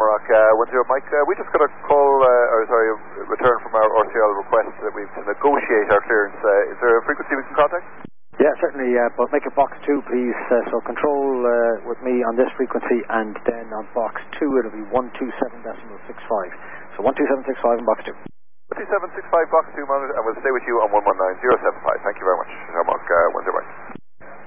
Morocco 10 Mike. We just got a call, return from our RTL request that we to negotiate our clearance. Is there a frequency we can contact? Yeah, certainly, but make it box 2, please. So control with me on this frequency, and then on box 2 it'll be 127.65. So 127.65 in box 2. 127.65 box 2 monitor, and we'll stay with you on 119075. Thank you very much. Mark 10 Mike.